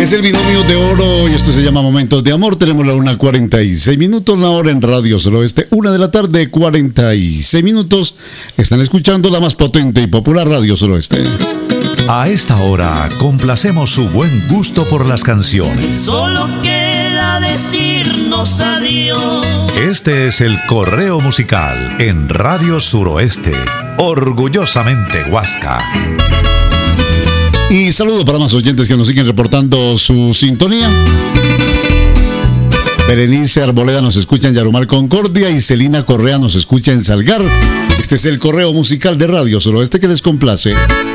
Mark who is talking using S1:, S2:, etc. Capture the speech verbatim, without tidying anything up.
S1: Es el binomio de oro y esto se llama Momentos de Amor. Tenemos la una cuarenta y seis minutos, la hora en Radio Suroeste, una de la tarde, cuarenta y seis minutos. Están escuchando la más potente y popular Radio Suroeste.
S2: A esta hora complacemos su buen gusto por las canciones.
S3: Solo queda decirnos adiós.
S2: Este es el Correo Musical en Radio Suroeste, orgullosamente Huasca.
S1: Y saludo para más oyentes que nos siguen reportando su sintonía. Berenice Arboleda nos escucha en Yarumal, Concordia, y Celina Correa nos escucha en Salgar. Este es el Correo Musical de Radio Suroeste que les complace.